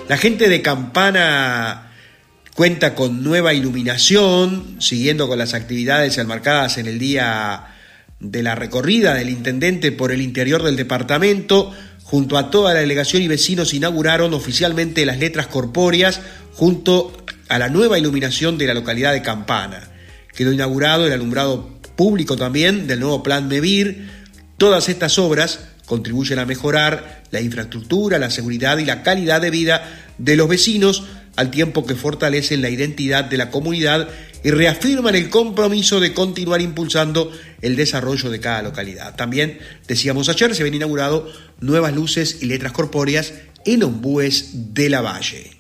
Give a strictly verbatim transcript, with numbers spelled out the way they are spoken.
La gente de Campana cuenta con nueva iluminación, siguiendo con las actividades enmarcadas en el día de la recorrida del intendente por el interior del departamento. Junto a toda la delegación y vecinos inauguraron oficialmente las letras corpóreas junto a la nueva iluminación de la localidad de Campana. Quedó inaugurado el alumbrado público también del nuevo plan MEVIR. Todas estas obras contribuyen a mejorar la infraestructura, la seguridad y la calidad de vida de los vecinos, al tiempo que fortalecen la identidad de la comunidad y reafirman el compromiso de continuar impulsando el desarrollo de cada localidad. También, decíamos ayer, se habían inaugurado nuevas luces y letras corpóreas en Ombúes de la Valle.